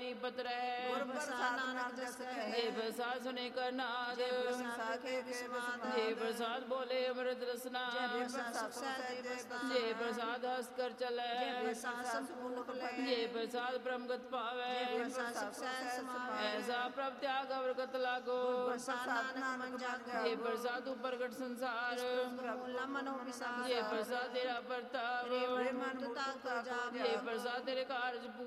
ਬੜੀ ਪਤਰ ਹੈ ਗੁਰ ਪ੍ਰਸਾਦ ਨਾਨਕ ਜਸ ਕਹੈ ਜੇ ਪ੍ਰਸਾਦ ਸੁਨੇ ਕਰਨਾਦ ਸਾਖੇ ਵਿਸਮਾਦ ਜੇ ਪ੍ਰਸਾਦ ਬੋਲੇ ਅੰਮ੍ਰਿਤ ਰਸਨਾ ਜੇ ਪ੍ਰਸਾਦ ਹਸ ਕਰ ਚਲੈ ਜੇ ਪ੍ਰਸਾਦ ਬ੍ਰਹਮਗਤ ਪਾਵੈ ਐਸਾ ਪ੍ਰਭ ਤਿਆਗ ਅਵਰਗਤ ਲਾਗੋ ਜੇ ਪ੍ਰਸਾਦ ਉਪਰਗਟ ਸੰਸਾਰ ਜੇ ਪ੍ਰਸਾਦ ਤੇਰਾ ਪ੍ਰਤਾਪ ਜੇ ਪ੍ਰਸਾਦ ਤੇਰੇ ਕਾਰਜ